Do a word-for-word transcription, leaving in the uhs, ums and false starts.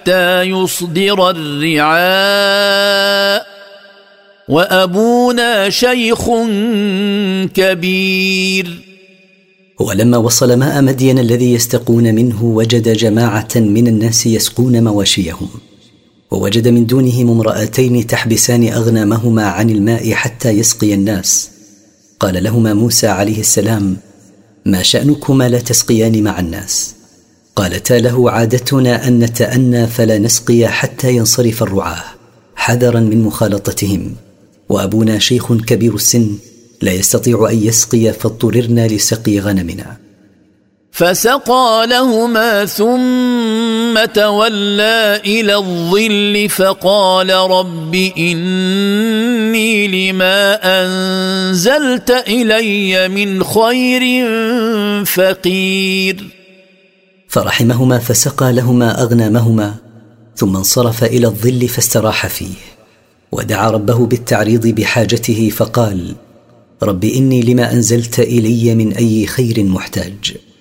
حتى يصدر الرعاء وأبونا شيخ كبير. ولما وصل ماء مدين الذي يستقون منه وجد جماعة من الناس يسقون مواشيهم، ووجد من دونهم امرأتين تحبسان أغنامهما عن الماء حتى يسقي الناس. قال لهما موسى عليه السلام: ما شأنكما لا تسقيان مع الناس؟ قالتا له: عادتنا أن نتأنى فلا نسقي حتى ينصرف الرعاة حذرا من مخالطتهم، وأبونا شيخ كبير السن لا يستطيع أن يسقي فاضطررنا لسقي غنمنا. فسقى لهما ثم تولى إلى الظل فقال رب إني لما أنزلت إلي من خير فقير. فرحمهما فسقى لهما أغنامهما ثم انصرف إلى الظل فاستراح فيه، ودعا ربه بالتعريض بحاجته فقال: رب إني لما أنزلت إلي من أي خير محتاج.